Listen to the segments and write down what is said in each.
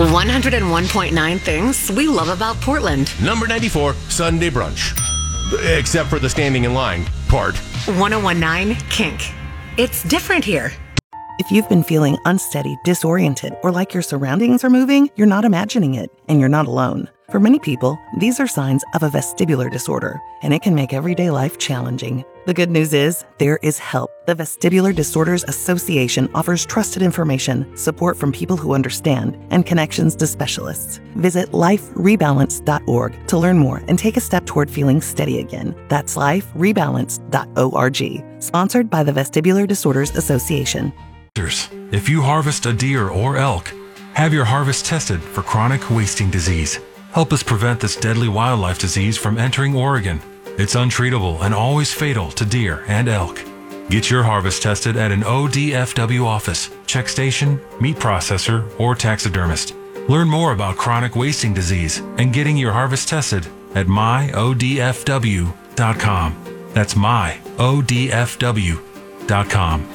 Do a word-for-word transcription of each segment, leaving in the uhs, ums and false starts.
one oh one point nine things we love about Portland. Number ninety-four, Sunday brunch. Except for the standing in line part. ten nineteen Kink. It's different here. If you've been feeling unsteady, disoriented, or like your surroundings are moving, you're not imagining it, and you're not alone. For many people, these are signs of a vestibular disorder, and it can make everyday life challenging. The good news is, there is help. The Vestibular Disorders Association offers trusted information, support from people who understand, and connections to specialists. Visit life rebalance dot org to learn more and take a step toward feeling steady again. That's life rebalance dot org. Sponsored by the Vestibular Disorders Association. If you harvest a deer or elk, have your harvest tested for chronic wasting disease. Help us prevent this deadly wildlife disease from entering Oregon. It's untreatable and always fatal to deer and elk. Get your harvest tested at an O D F W office, check station, meat processor, or taxidermist. Learn more about chronic wasting disease and getting your harvest tested at my O D F W dot com. That's my O D F W dot com.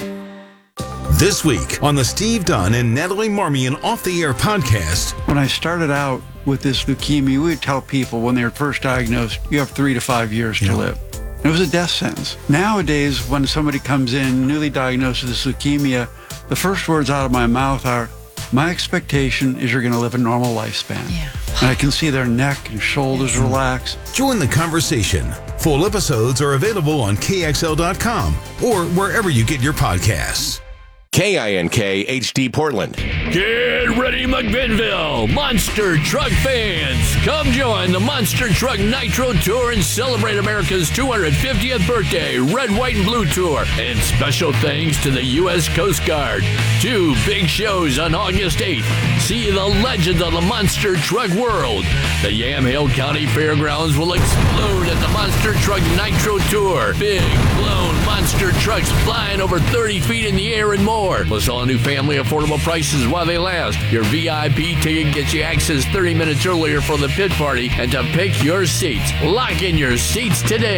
This week on the Steve Dunn and Natalie Marmion Off the Air podcast. When I started out with this leukemia, we would tell people when they were first diagnosed, you have three to five years to Yeah. live. It was a death sentence. Nowadays, when somebody comes in newly diagnosed with this leukemia, the first words out of my mouth are, my expectation is you're going to live a normal lifespan. Yeah. And I can see their neck and shoulders relax. Join the conversation. Full episodes are available on K X L dot com or wherever you get your podcasts. K I N K H D Portland. Get ready, McMinnville! Monster Truck fans! Come join the Monster Truck Nitro Tour and celebrate America's two hundred fiftieth birthday Red, White, and Blue Tour. And special thanks to the U S Coast Guard. Two big shows on August eighth. See the legend of the Monster Truck world. The Yamhill County Fairgrounds will explode at the Monster Truck Nitro Tour. Big, blown monster trucks flying over thirty feet in the air and more. Plus all new family affordable prices while they last. Your V I P ticket gets you access thirty minutes earlier for the pit party and to pick your seats. Lock in your seats today.